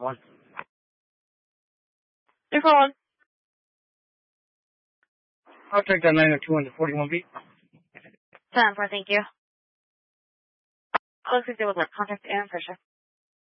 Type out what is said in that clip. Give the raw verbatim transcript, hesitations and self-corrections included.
one. You're calling. I'll take that nine oh two on the forty-one B. ten four, thank you. Closely deal with like contact and pressure.